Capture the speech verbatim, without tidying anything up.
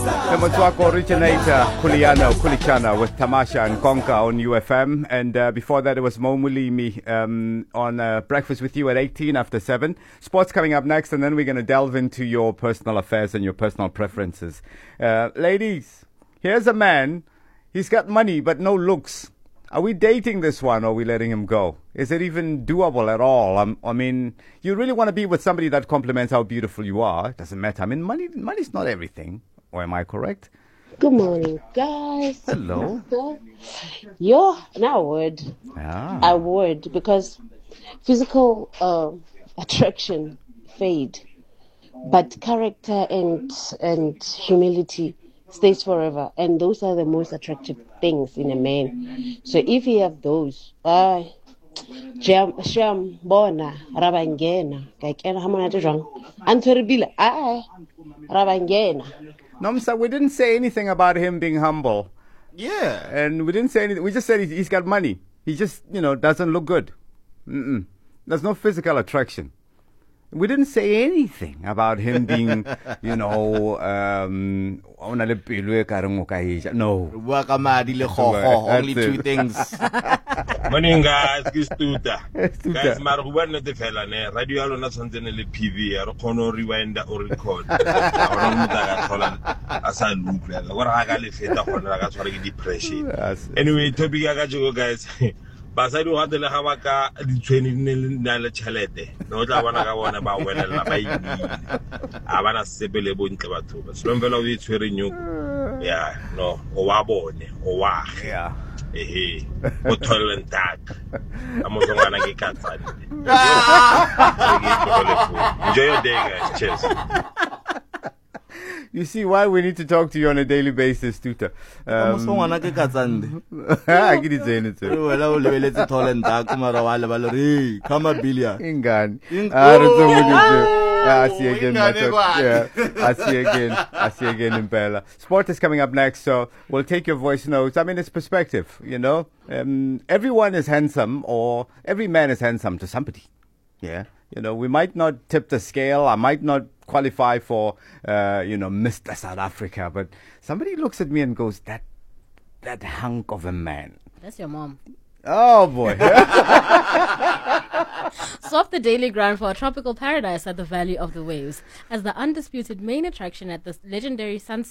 The Motswako originator, Kuliano, Kulichana with Tamasha and Konka on U F M. And uh, before that, it was Mo Mulimi um, on uh, Breakfast with You at eighteen after seven. Sports coming up next, and then we're going to delve into your personal affairs and your personal preferences. Uh, ladies, here's a man. He's got money, but no looks. Are we dating this one, or are we letting him go? Is it even doable at all? Um, I mean, you really want to be with somebody that compliments how beautiful you are. It doesn't matter. I mean, money, money's not everything. Or am I correct? Good morning, guys. Hello. Yo, now I would. Ah. I would, because physical uh, attraction fade, but character and and humility stays forever, and those are the most attractive things in a man. So if you have those, ah, jam sham bona rabangena kaikena hamonate jang antweribila ah rabangena. No, Mister we didn't say anything about him being humble. Yeah. And we didn't say anything. We just said he's got money. He just, you know, doesn't look good. Mm-mm. There's no physical attraction. We didn't say anything about him being, you know, um, no. Only two things. Morning, guys. It's Tuta. Guys, Maruban not the fella. Radio Alona Sanzene le P V. I don't know rewind or record. I don't know as I look like. What I got left it up on I got depression. Anyway, topic I got you guys. Basa do had le habaka di training na le chelete no tla bona ka bona ba wela la ba ini a bana sebele bo ntle batho ba so mvela o itshwere nyu yeah no o wa bone o wa yeah eh o talent tag amo ngwana ke katsane enjoy your day guys, cheers. You see why we need to talk to you on a daily basis, Tuta. Um, I get it saying it too. Well, let's tell and dark tomorrow. Come a billion. Ingan. I see again. Yeah, I see again. I see again in Bella. Sport is coming up next, so we'll take your voice notes. I mean, it's perspective, you know. Um, everyone is handsome, or every man is handsome to somebody. Yeah. You know, we might not tip the scale. I might not qualify for, uh, you know, Mister South Africa. But somebody looks at me and goes, that that hunk of a man. That's your mom. Oh, boy. Swap the daily ground for a tropical paradise at the Valley of the Waves as the undisputed main attraction at the legendary Sunset